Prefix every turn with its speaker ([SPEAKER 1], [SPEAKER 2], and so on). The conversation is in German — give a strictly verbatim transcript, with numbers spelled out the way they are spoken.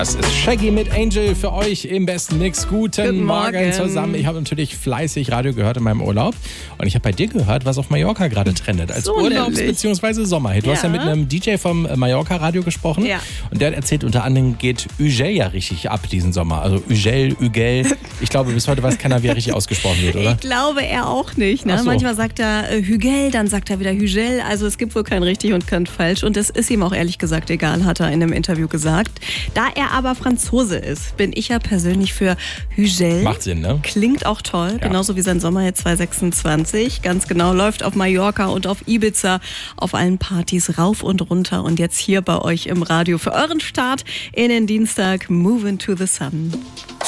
[SPEAKER 1] Das ist Shaggy mit Angel für euch im besten Mix. Guten,
[SPEAKER 2] Guten
[SPEAKER 1] Morgen.
[SPEAKER 2] Morgen
[SPEAKER 1] zusammen. Ich habe natürlich fleißig Radio gehört in meinem Urlaub. Und ich habe bei dir gehört, was auf Mallorca gerade trendet. Als
[SPEAKER 2] So
[SPEAKER 1] Urlaubs-
[SPEAKER 2] nämlich.
[SPEAKER 1] bzw. Sommerhit. Du
[SPEAKER 2] Ja.
[SPEAKER 1] hast ja mit einem D J vom Mallorca-Radio gesprochen.
[SPEAKER 2] Ja.
[SPEAKER 1] Und der hat erzählt, unter anderem geht Ugel ja richtig ab diesen Sommer. Also Ugel, Ugel. Ich glaube, bis heute weiß keiner, wie er richtig ausgesprochen wird, oder?
[SPEAKER 2] Ich glaube, er auch nicht. Ne?
[SPEAKER 1] Ach so.
[SPEAKER 2] Manchmal sagt er äh, Hügel, dann sagt er wieder Hügel. Also es gibt wohl kein richtig und kein falsch. Und das ist ihm auch ehrlich gesagt egal, hat er in einem Interview gesagt. Da er aber Franzose ist, bin ich ja persönlich für Hügel.
[SPEAKER 1] Macht Sinn, ne?
[SPEAKER 2] Klingt auch toll,
[SPEAKER 1] Ja.
[SPEAKER 2] genauso wie sein Sommerhit zwanzig sechsundzwanzig. Ganz genau, läuft auf Mallorca und auf Ibiza auf allen Partys rauf und runter. Und jetzt hier bei euch im Radio für euren Start in den Dienstag, Moving to the Sun.